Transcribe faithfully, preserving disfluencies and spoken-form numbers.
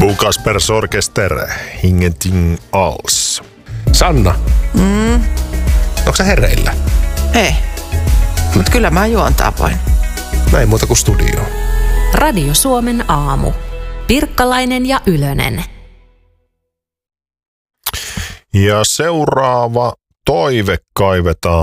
Bukaspers Orkester, ingenting alls. Sanna, Mm. onko sä hereillä? Ei. Mut kyllä mä juontaa voin. Näin muuta kuin studio. Radio Suomen aamu. Pirkkalainen ja Ylönen. Ja seuraava toive kaivetaan